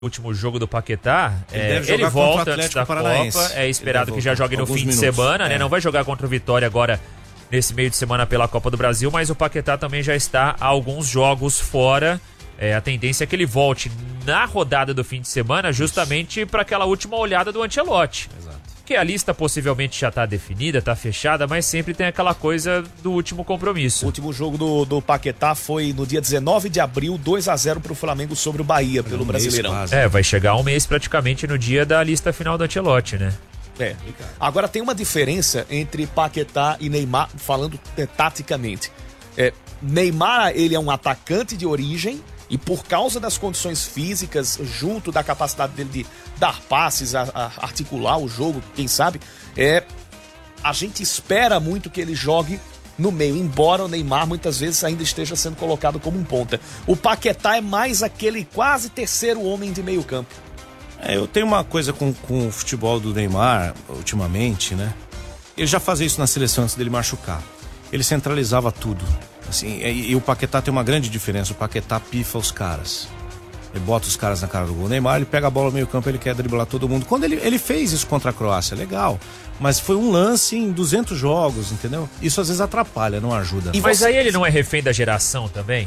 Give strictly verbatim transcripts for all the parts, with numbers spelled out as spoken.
último jogo do Paquetá, ele, é, deve ele volta antes da Paranaense. Copa, é esperado que já jogue no fim minutos. de semana, né? É. Não vai jogar contra o Vitória agora nesse meio de semana pela Copa do Brasil, mas o Paquetá também já está há alguns jogos fora. É, a tendência é que ele volte na rodada do fim de semana justamente para aquela última olhada do Ancelotti. Exato. Que a lista possivelmente já está definida, está fechada, mas sempre tem aquela coisa do último compromisso. O último jogo do, do Paquetá foi no dia dezenove de abril, dois a zero pro Flamengo sobre o Bahia, pelo um Brasileirão. É, vai chegar um mês praticamente no dia da lista final do Ancelotti, né? É. Agora tem uma diferença entre Paquetá e Neymar, falando é, taticamente. É, Neymar, ele é um atacante de origem e por causa das condições físicas, junto da capacidade dele de dar passes, a, a articular o jogo, quem sabe, é, a gente espera muito que ele jogue no meio, embora o Neymar muitas vezes ainda esteja sendo colocado como um ponta. O Paquetá é mais aquele quase terceiro homem de meio campo. É, eu tenho uma coisa com, com o futebol do Neymar, ultimamente, né? Ele já fazia isso na seleção antes dele machucar. Ele centralizava tudo. Assim, e, e o Paquetá tem uma grande diferença. O Paquetá pifa os caras. Ele bota os caras na cara do gol. O Neymar, ele pega a bola no meio campo, ele quer driblar todo mundo. Quando ele, ele fez isso contra a Croácia, legal. Mas foi um lance em duzentos jogos, entendeu? Isso às vezes atrapalha, não ajuda. E mas você... aí ele não é refém da geração também?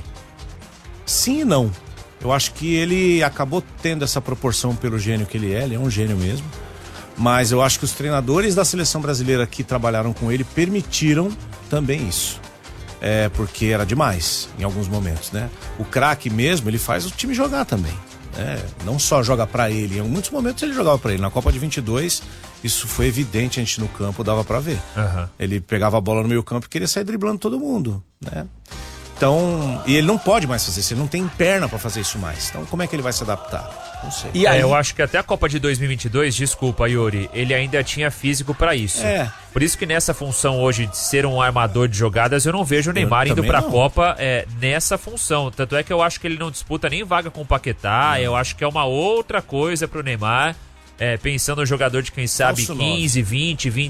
Sim e não. Eu acho que ele acabou tendo essa proporção pelo gênio que ele é, ele é um gênio mesmo. Mas eu acho que os treinadores da seleção brasileira que trabalharam com ele permitiram também isso. É, porque era demais em alguns momentos, né? O craque mesmo, ele faz o time jogar também. Né? Não só joga pra ele, em muitos momentos ele jogava pra ele. Na Copa de vinte e dois, isso foi evidente, a gente no campo dava pra ver. Uhum. Ele pegava a bola no meio campo e queria sair driblando todo mundo, né? Então, e ele não pode mais fazer isso, ele não tem perna pra fazer isso mais. Então, como é que ele vai se adaptar? Não sei. E aí... É, eu acho que até a Copa de dois mil e vinte e dois, desculpa, Yuri, ele ainda tinha físico pra isso. É. Por isso que nessa função hoje de ser um armador de jogadas, eu não vejo o Neymar indo pra não. Copa é, nessa função. Tanto é que eu acho que ele não disputa nem vaga com o Paquetá, não. Eu acho que é uma outra coisa pro Neymar. É, pensando no jogador de quem sabe quinze, vinte, vinte